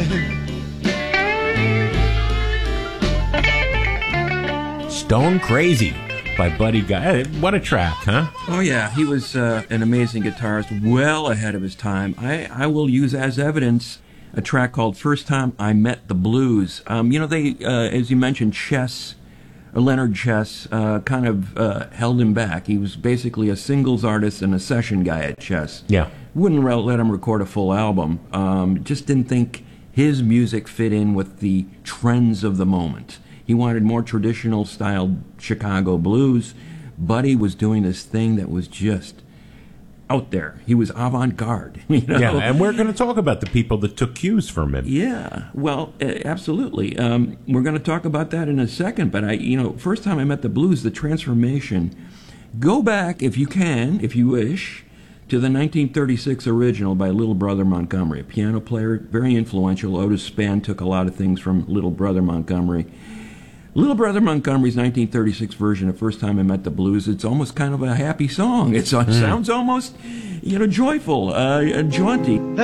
Stone Crazy by Buddy Guy. What a track, huh? Oh, yeah. He was an amazing guitarist, well ahead of his time. I will use as evidence a track called First Time I Met the Blues. They, as you mentioned, Leonard Chess kind of held him back. He was basically a singles artist and a session guy at Chess. Yeah. Wouldn't let him record a full album. Just didn't think his music fit in with the trends of the moment. He wanted more traditional style Chicago blues. Buddy was doing this thing that was just out there. He was avant-garde. Yeah, and we're going to talk about the people that took cues from him. Yeah, well, absolutely. We're going to talk about that in a second, but First Time I Met the Blues, the transformation. Go back, if you can, if you wish, to the 1936 original by Little Brother Montgomery, a piano player, very influential. Otis Spann took a lot of things from Little Brother Montgomery. Little Brother Montgomery's 1936 version of First Time I Met the Blues, it's almost kind of a happy song. It sounds almost, joyful, jaunty.